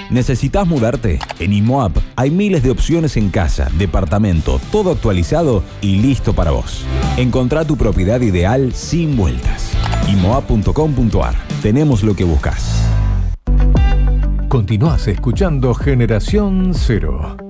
¿Necesitas mudarte? En IMOAP hay miles de opciones en casa, departamento, todo actualizado y listo para vos. Encontrá tu propiedad ideal sin vueltas. IMOAP.com.ar. Tenemos lo que buscas. Continuás escuchando Generación Cero.